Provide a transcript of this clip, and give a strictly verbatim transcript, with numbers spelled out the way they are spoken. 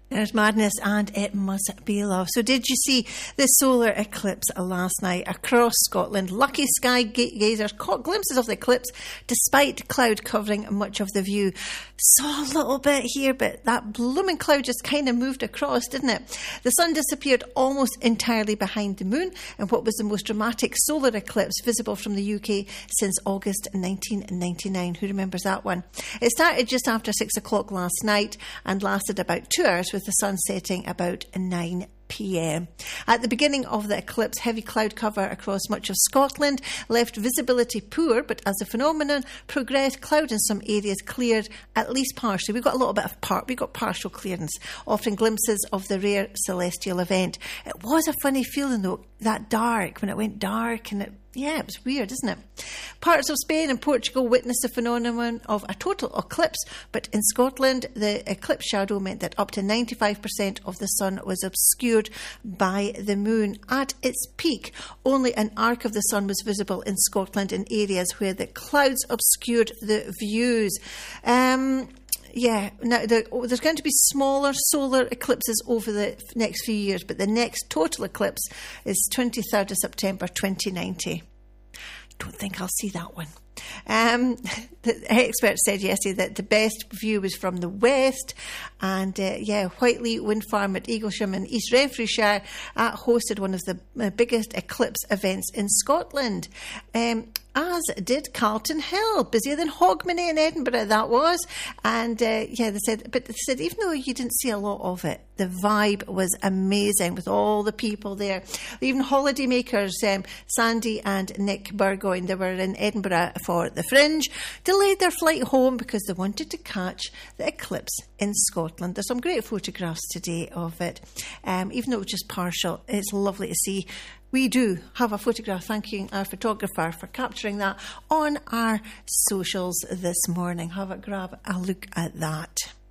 There's madness, and it must be love. So did you see the solar eclipse last night across Scotland? Lucky sky gazers caught glimpses of the eclipse despite cloud covering much of the view. Saw a little bit here, but that blooming cloud just kind of moved across, didn't it? The sun disappeared almost entirely behind the moon in what was the most dramatic solar eclipse visible from the U K since August nineteen ninety-nine. Who remembers that one? It started just after six o'clock last night and lasted about two hours, with the sun setting about nine p.m. At the beginning of the eclipse, heavy cloud cover across much of Scotland left visibility poor, but as the phenomenon progressed, cloud in some areas cleared at least partially. We got a little bit of part, we got partial clearance, offering glimpses of the rare celestial event. It was a funny feeling though, that dark, when it went dark, and it yeah, it was weird, isn't it? Parts of Spain and Portugal witnessed the phenomenon of a total eclipse, but in Scotland, the eclipse shadow meant that up to ninety-five percent of the sun was obscured by the moon. At its peak, only an arc of the sun was visible in Scotland in areas where the clouds obscured the views. Um... Yeah, now there, there's going to be smaller solar eclipses over the next few years, but the next total eclipse is twenty-third of September twenty ninety. Don't think I'll see that one. Um, the expert said yesterday that the best view was from the west, and uh, yeah, Whiteley Wind Farm at Eaglesham in East Renfrewshire uh, hosted one of the uh, biggest eclipse events in Scotland. Um, as did Carlton Hill, busier than Hogmanay in Edinburgh, that was. And uh, yeah, they said, but they said, even though you didn't see a lot of it, the vibe was amazing with all the people there. Even holidaymakers, um, Sandy and Nick Burgoyne, they were in Edinburgh for the Fringe, delayed their flight home because they wanted to catch the eclipse in Scotland. There's some great photographs today of it. Um, even though it was just partial, it's lovely to see. We do have a photograph, thanking our photographer for capturing that on our socials this morning. Have a grab a look at that.